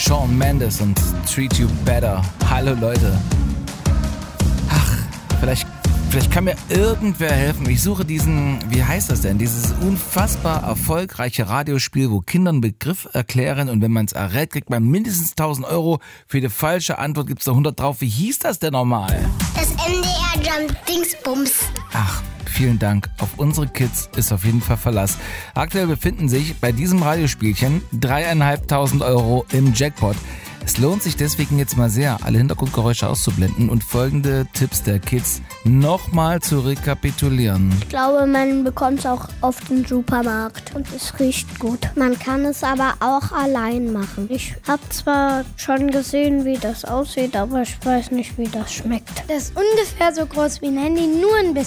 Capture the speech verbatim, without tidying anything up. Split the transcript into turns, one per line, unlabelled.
Shawn Mendes und Treat You Better. Hallo Leute. Ach, vielleicht, vielleicht kann mir irgendwer helfen. Ich suche diesen, wie heißt das denn? Dieses unfassbar erfolgreiche Radiospiel, wo Kinder einen Begriff erklären und wenn man es errät, kriegt man mindestens tausend Euro. Für die falsche Antwort gibt es da hundert drauf. Wie hieß das denn nochmal?
Das M D R Jump Dingsbums.
Ach, vielen Dank. Auf unsere Kids ist auf jeden Fall Verlass. Aktuell befinden sich bei diesem Radiospielchen dreieinhalbtausend Euro im Jackpot. Es lohnt sich deswegen jetzt mal sehr, alle Hintergrundgeräusche auszublenden und folgende Tipps der Kids nochmal zu rekapitulieren.
Ich glaube, man bekommt es auch auf dem Supermarkt und es riecht gut. Man kann es aber auch allein machen. Ich habe zwar schon gesehen, wie das aussieht, aber ich weiß nicht, wie das schmeckt.
Das ist ungefähr so groß wie ein Handy, nur ein bisschen.